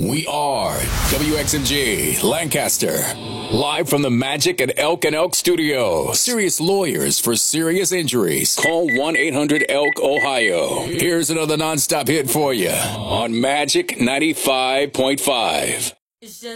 We are WXMG Lancaster. Live from the Magic at Elk and Elk Studio. Serious lawyers for serious injuries. Call 1-800-ELK, Ohio. Here's another nonstop hit for you on Magic 95.5.